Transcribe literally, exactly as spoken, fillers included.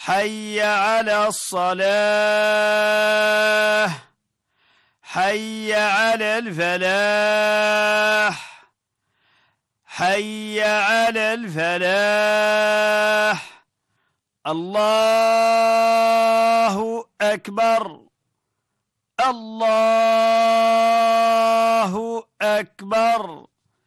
حي على الصلاة، حي على الفلاح، حي على الفلاح. الله أكبر، الله أكبر.